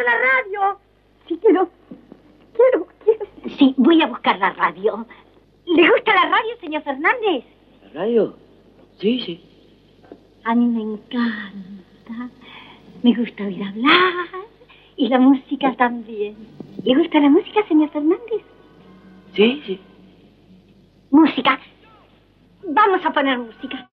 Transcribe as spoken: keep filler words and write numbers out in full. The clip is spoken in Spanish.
la radio? Sí, quiero. Quiero, quiero. Sí, voy a buscar la radio. ¿Le gusta la radio, señor Fernández? ¿La radio? Sí, sí. A mí me encanta. Me gusta oír hablar. Y la música también. ¿Le gusta la música, señor Fernández? Sí, sí. Música. Vamos a poner música.